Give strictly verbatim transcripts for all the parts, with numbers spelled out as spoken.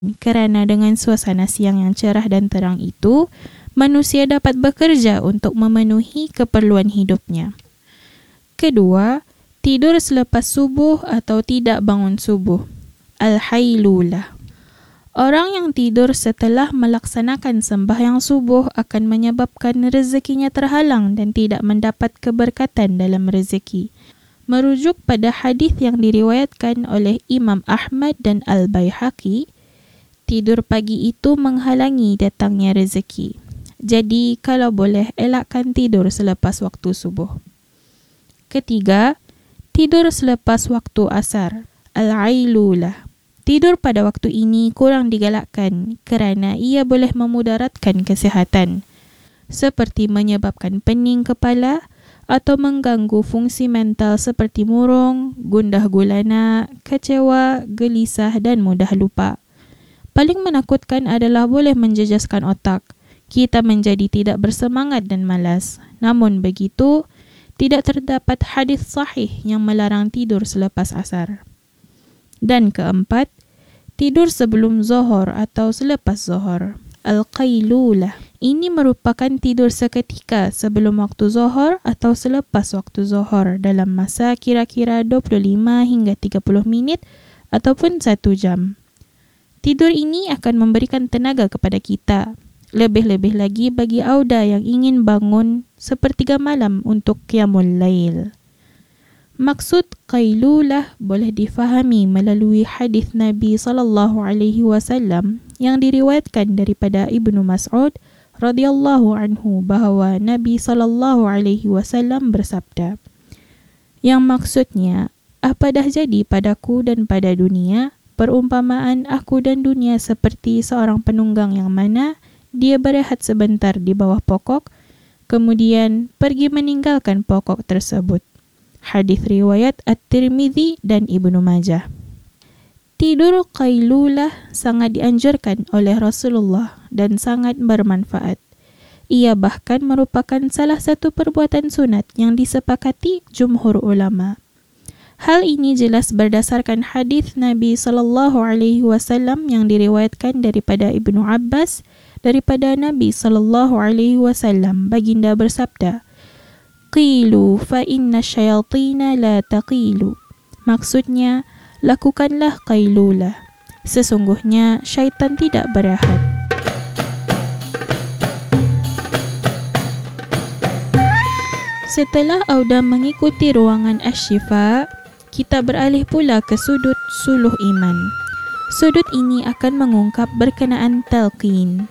Kerana dengan suasana siang yang cerah dan terang itu, manusia dapat bekerja untuk memenuhi keperluan hidupnya. Kedua, tidur selepas subuh atau tidak bangun subuh. Al-Hailulah. Orang yang tidur setelah melaksanakan sembahyang subuh akan menyebabkan rezekinya terhalang dan tidak mendapat keberkatan dalam rezeki. Merujuk pada hadis yang diriwayatkan oleh Imam Ahmad dan Al-Baihaqi, tidur pagi itu menghalangi datangnya rezeki. Jadi, kalau boleh, elakkan tidur selepas waktu subuh. Ketiga, tidur selepas waktu asar. Al-Ailulah. Tidur pada waktu ini kurang digalakkan kerana ia boleh memudaratkan kesihatan, seperti menyebabkan pening kepala atau mengganggu fungsi mental seperti murung, gundah gulana, kecewa, gelisah dan mudah lupa. Paling menakutkan adalah boleh menjejaskan otak. Kita menjadi tidak bersemangat dan malas. Namun begitu, tidak terdapat hadis sahih yang melarang tidur selepas asar. Dan keempat, tidur sebelum zuhur atau selepas zuhur. Al-Qailulah. Ini merupakan tidur seketika sebelum waktu zuhur atau selepas waktu zuhur dalam masa kira-kira dua puluh lima hingga tiga puluh minit ataupun satu jam. Tidur ini akan memberikan tenaga kepada kita. Lebih-lebih lagi bagi auda yang ingin bangun sepertiga malam untuk qiyamul lail. Maksud qailulah boleh difahami melalui hadis Nabi sallallahu alaihi wasallam yang diriwayatkan daripada Ibnu Mas'ud radhiyallahu anhu bahawa Nabi sallallahu alaihi wasallam bersabda, yang maksudnya, apa dah jadi padaku dan pada dunia, perumpamaan aku dan dunia seperti seorang penunggang yang mana dia berehat sebentar di bawah pokok, kemudian pergi meninggalkan pokok tersebut. Hadis riwayat At-Tirmidzi dan Ibnu Majah. Tidur qailulah sangat dianjurkan oleh Rasulullah dan sangat bermanfaat. Ia bahkan merupakan salah satu perbuatan sunat yang disepakati jumhur ulama. Hal ini jelas berdasarkan hadis Nabi sallallahu alaihi wasallam yang diriwayatkan daripada Ibnu Abbas daripada Nabi sallallahu alaihi wasallam. Baginda bersabda, "Qilu fa inna syayatina la taqilu." Maksudnya, lakukanlah qailulah. Sesungguhnya syaitan tidak berehat. Setelah Auda mengikuti ruangan Asy-Syifa, kita beralih pula ke sudut suluh iman. Sudut ini akan mengungkap berkenaan talqin.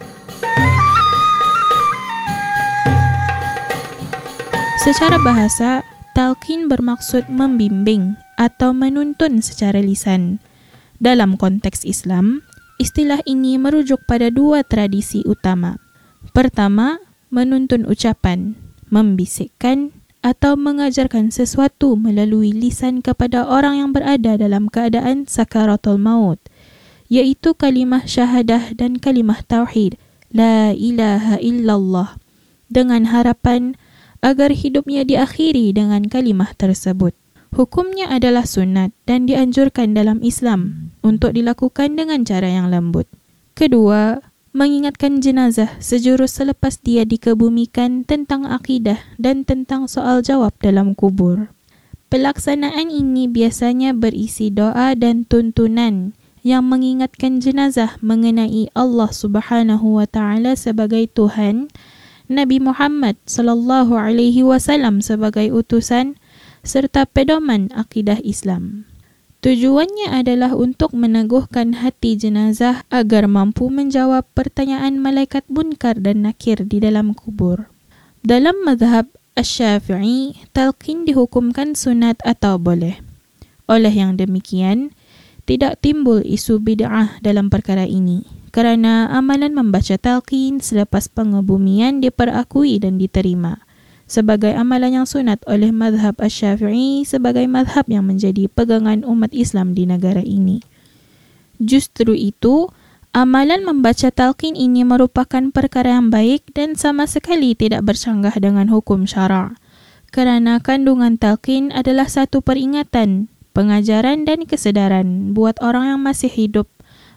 Secara bahasa, talqin bermaksud membimbing atau menuntun secara lisan. Dalam konteks Islam, istilah ini merujuk pada dua tradisi utama. Pertama, menuntun ucapan, membisikkan atau mengajarkan sesuatu melalui lisan kepada orang yang berada dalam keadaan sakaratul maut, iaitu kalimah syahadah dan kalimah tauhid, la ilaha illallah, dengan harapan agar hidupnya diakhiri dengan kalimah tersebut. Hukumnya adalah sunat dan dianjurkan dalam Islam untuk dilakukan dengan cara yang lembut. Kedua, mengingatkan jenazah sejurus selepas dia dikebumikan tentang akidah dan tentang soal jawab dalam kubur. Pelaksanaan ini biasanya berisi doa dan tuntunan yang mengingatkan jenazah mengenai Allah Subhanahu wa taala sebagai Tuhan, Nabi Muhammad sallallahu alaihi wasallam sebagai utusan, serta pedoman akidah Islam. Tujuannya adalah untuk meneguhkan hati jenazah agar mampu menjawab pertanyaan malaikat munkar dan nakir di dalam kubur. Dalam mazhab Asy-Syafi'i, talqin dihukumkan sunat atau boleh. Oleh yang demikian, tidak timbul isu bid'ah dalam perkara ini, kerana amalan membaca talqin selepas pengebumian diperakui dan diterima sebagai amalan yang sunat oleh mazhab Asy-Syafi'i sebagai mazhab yang menjadi pegangan umat Islam di negara ini. Justru itu, amalan membaca talqin ini merupakan perkara yang baik dan sama sekali tidak bercanggah dengan hukum syara', kerana kandungan talqin adalah satu peringatan, pengajaran dan kesedaran buat orang yang masih hidup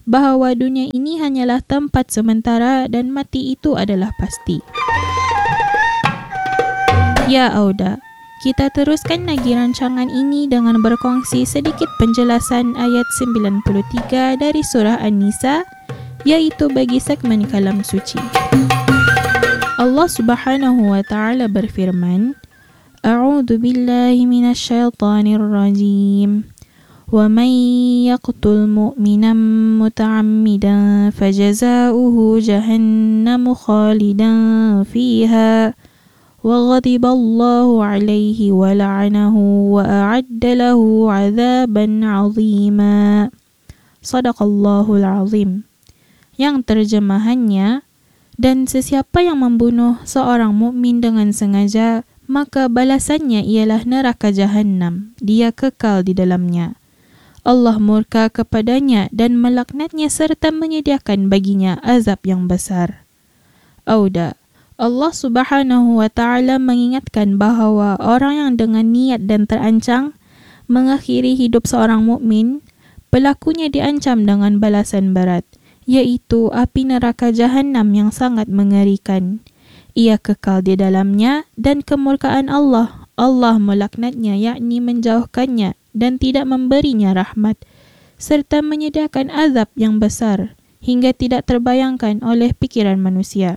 bahawa dunia ini hanyalah tempat sementara dan mati itu adalah pasti. Ya Auda, kita teruskan lagi rancangan ini dengan berkongsi sedikit penjelasan ayat sembilan puluh tiga dari surah An-Nisa, iaitu bagi segmen kalam suci. Allah Subhanahu wa taala berfirman, A'udzu billahi minasy syaithanir rajim. Wa man yaqtul mu'minan muta'ammidan fajaza'uhu jahannamu khalidan fiha wa ghadiba Allahu 'alaihi wa la'anahu wa a'adda lahu 'adzaban 'azima. Shadaqallahul 'azim. Yang terjemahannya, dan sesiapa yang membunuh seorang mukmin dengan sengaja, maka balasannya ialah neraka Jahannam. Dia kekal di dalamnya. Allah murka kepadanya dan melaknatnya serta menyediakan baginya azab yang besar. Auda, Allah Subhanahu wa taala mengingatkan bahawa orang yang dengan niat dan terancang mengakhiri hidup seorang mukmin, pelakunya diancam dengan balasan berat, iaitu api neraka Jahannam yang sangat mengerikan. Ia kekal di dalamnya dan kemurkaan Allah. Allah melaknatnya, yakni menjauhkannya dan tidak memberinya rahmat, serta menyediakan azab yang besar hingga tidak terbayangkan oleh pikiran manusia.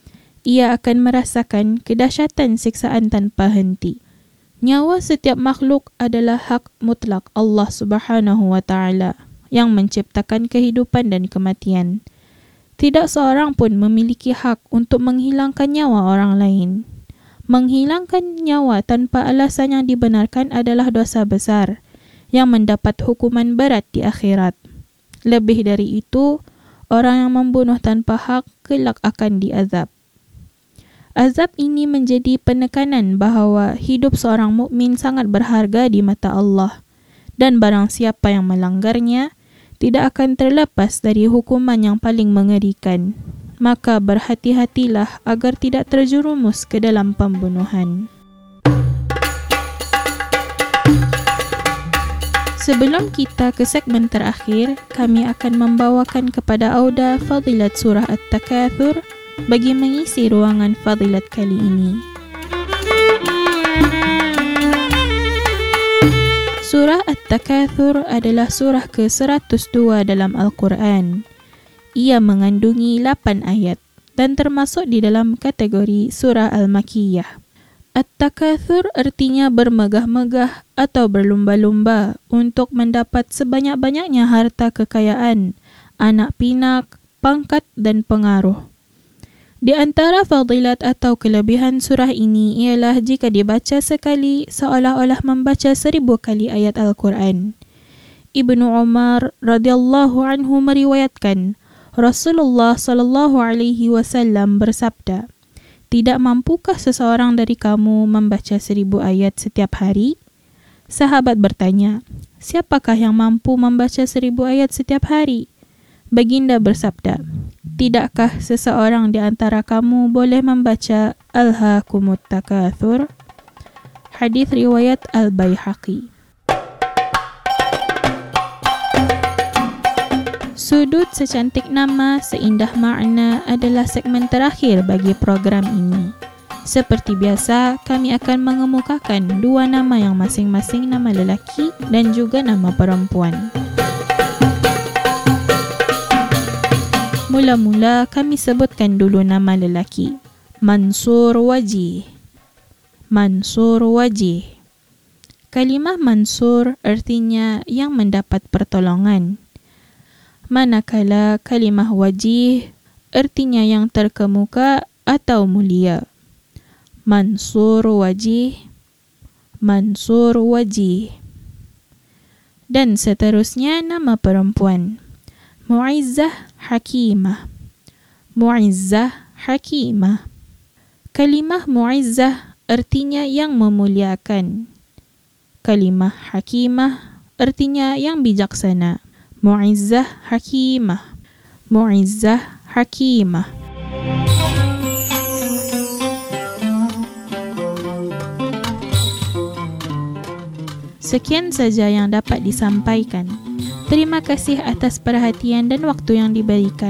Ia akan merasakan kedahsyatan siksaan tanpa henti. Nyawa setiap makhluk adalah hak mutlak Allah Subhanahu wa taala yang menciptakan kehidupan dan kematian. Tidak seorang pun memiliki hak untuk menghilangkan nyawa orang lain. Menghilangkan nyawa tanpa alasan yang dibenarkan adalah dosa besar yang mendapat hukuman berat di akhirat. Lebih dari itu, orang yang membunuh tanpa hak kelak akan diazab. Azab ini menjadi penekanan bahawa hidup seorang mukmin sangat berharga di mata Allah, dan barang siapa yang melanggarnya tidak akan terlepas dari hukuman yang paling mengerikan. Maka berhati-hatilah agar tidak terjerumus ke dalam pembunuhan. Sebelum kita ke segmen terakhir, kami akan membawakan kepada Auda Fadilat Surah At-Takatsur bagi mengisi ruangan Fadilat kali ini. Surah At-Takatsur adalah surah ke seratus dua dalam Al-Quran. Ia mengandungi lapan ayat dan termasuk di dalam kategori surah Al-Makkiyah. At-Takatsur artinya bermegah-megah atau berlumba-lumba untuk mendapat sebanyak-banyaknya harta kekayaan, anak pinak, pangkat dan pengaruh. Di antara fadilat atau kelebihan surah ini ialah jika dibaca sekali seolah-olah membaca seribu kali ayat Al-Quran. Ibnu Umar radhiyallahu anhu meriwayatkan, Rasulullah sallallahu alaihi wasallam bersabda, "Tidak mampukah seseorang dari kamu membaca seribu ayat setiap hari?" Sahabat bertanya, "Siapakah yang mampu membaca seribu ayat setiap hari?" Baginda bersabda, "Tidakkah seseorang di antara kamu boleh membaca Alhaakumut Takatsur?" Hadis riwayat Al-Baihaqi. Sudut secantik nama, seindah makna adalah segmen terakhir bagi program ini. Seperti biasa, kami akan mengemukakan dua nama yang masing-masing nama lelaki dan juga nama perempuan. Mula-mula kami sebutkan dulu nama lelaki. Mansur Wajih. Mansur Wajih. Kalimah Mansur artinya yang mendapat pertolongan. Manakala kalimah Wajih artinya yang terkemuka atau mulia. Mansur Wajih, Mansur Wajih. Dan seterusnya nama perempuan. Mu'izzah Hakimah. Mu'izzah Hakimah. Kalimah Mu'izzah artinya yang memuliakan. Kalimah Hakimah artinya yang bijaksana. Mu'izzah Hakimah. Mu'izzah Hakimah. Sekian saja yang dapat disampaikan. Terima kasih atas perhatian dan waktu yang diberikan.